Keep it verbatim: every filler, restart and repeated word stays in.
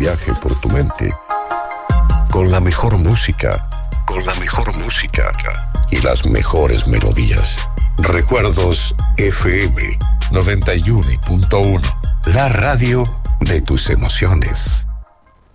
viaje por tu mente con la mejor música, con la mejor música y las mejores melodías. Recuerdos F M noventa y uno punto uno, la radio de tus emociones.